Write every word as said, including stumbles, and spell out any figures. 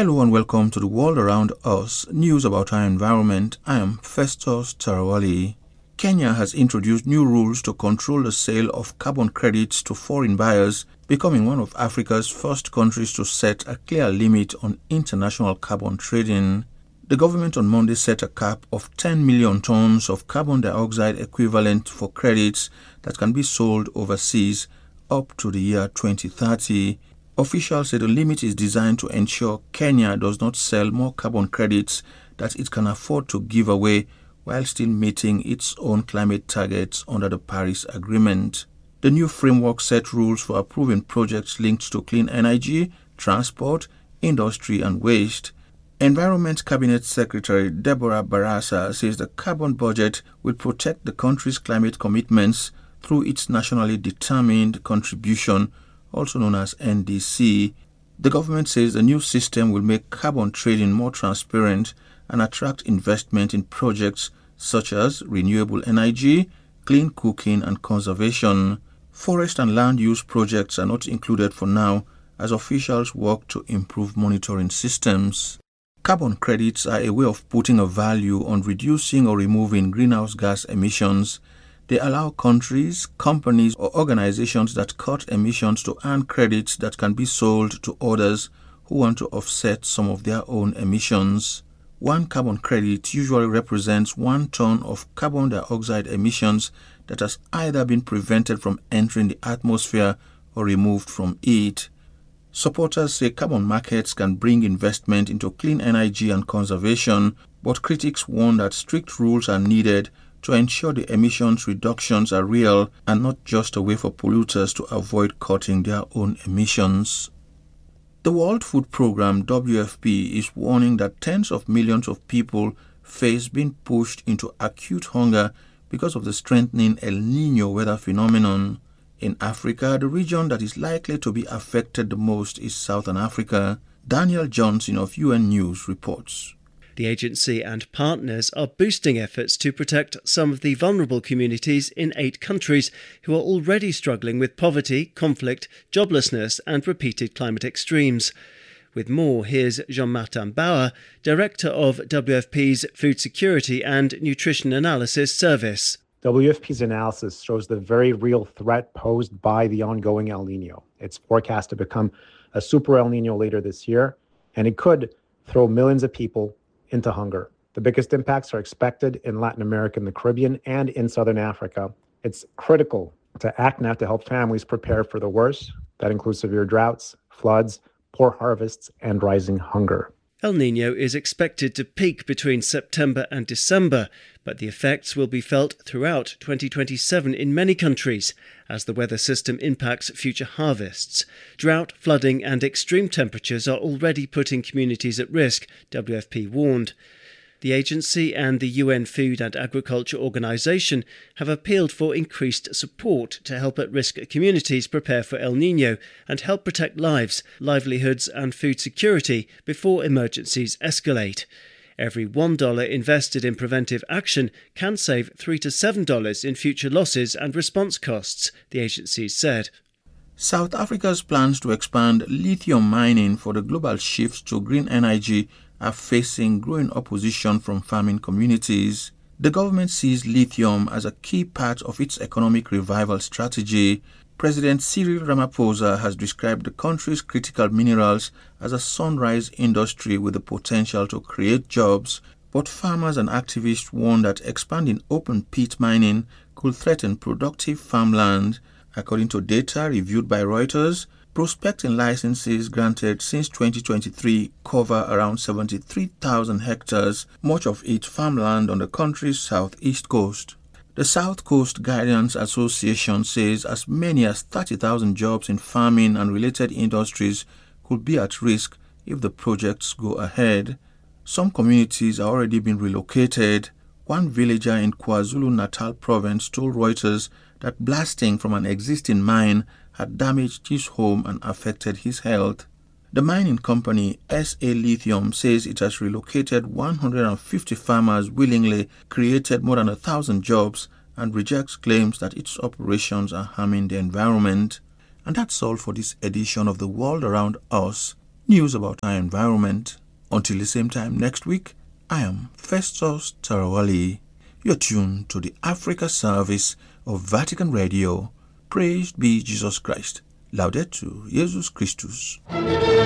Hello and welcome to the world around us, news about our environment. I am Festus Tarawali. Kenya has introduced new rules to control the sale of carbon credits to foreign buyers, becoming one of Africa's first countries to set a clear limit on international carbon trading. The government on Monday set a cap of ten million tons of carbon dioxide equivalent for credits that can be sold overseas up to the year twenty thirty. Officials say the limit is designed to ensure Kenya does not sell more carbon credits that it can afford to give away while still meeting its own climate targets under the Paris Agreement. The new framework set rules for approving projects linked to clean energy, transport, industry and waste. Environment Cabinet Secretary Deborah Barasa says the carbon budget will protect the country's climate commitments through its nationally determined contribution, also known as N D C. The government says the new system will make carbon trading more transparent and attract investment in projects such as renewable energy, clean cooking and conservation. Forest and land use projects are not included for now as officials work to improve monitoring systems. Carbon credits are a way of putting a value on reducing or removing greenhouse gas emissions. They allow countries, companies, or organizations that cut emissions to earn credits that can be sold to others who want to offset some of their own emissions. One carbon credit usually represents one ton of carbon dioxide emissions that has either been prevented from entering the atmosphere or removed from it. Supporters say carbon markets can bring investment into clean energy and conservation, but critics warn that strict rules are needed to ensure the emissions reductions are real and not just a way for polluters to avoid cutting their own emissions. The World Food Programme, W F P, is warning that tens of millions of people face being pushed into acute hunger because of the strengthening El Niño weather phenomenon. In Africa, the region that is likely to be affected the most is Southern Africa. Daniel Johnson of U N News reports. The agency and partners are boosting efforts to protect some of the vulnerable communities in eight countries who are already struggling with poverty, conflict, joblessness and repeated climate extremes. With more, here's Jean-Martin Bauer, Director of W F P's Food Security and Nutrition Analysis Service. W F P's analysis shows the very real threat posed by the ongoing El Niño. It's forecast to become a super El Niño later this year, and it could throw millions of people into hunger. The biggest impacts are expected in Latin America and the Caribbean and in Southern Africa. It's critical to act now to help families prepare for the worst. That includes severe droughts, floods, poor harvests, and rising hunger. El Niño is expected to peak between September and December, but the effects will be felt throughout twenty twenty-seven in many countries as the weather system impacts future harvests. Drought, flooding and extreme temperatures are already putting communities at risk, W F P warned. The agency and the U N Food and Agriculture Organization have appealed for increased support to help at-risk communities prepare for El Niño and help protect lives, livelihoods and food security before emergencies escalate. Every one dollar invested in preventive action can save three to seven dollars in future losses and response costs, the agency said. South Africa's plans to expand lithium mining for the global shift to green energy are facing growing opposition from farming communities. The government sees lithium as a key part of its economic revival strategy. President Cyril Ramaphosa has described the country's critical minerals as a sunrise industry with the potential to create jobs, but farmers and activists warn that expanding open-pit mining could threaten productive farmland. According to data reviewed by Reuters, prospecting licenses granted since twenty twenty-three cover around seventy-three thousand hectares, much of it farmland on the country's southeast coast. The South Coast Guidance Association says as many as thirty thousand jobs in farming and related industries could be at risk if the projects go ahead. Some communities are already being relocated. One villager in KwaZulu-Natal province told Reuters that blasting from an existing mine had damaged his home and affected his health. The mining company S A Lithium says it has relocated one hundred fifty farmers willingly, created more than a thousand jobs, and rejects claims that its operations are harming the environment. And that's all for this edition of The World Around Us. news about our environment. Until the same time next week, I am Festus Tarawali. You're tuned to the Africa service of Vatican Radio. Praised be Jesus Christ. Laudetur Jesus Christus.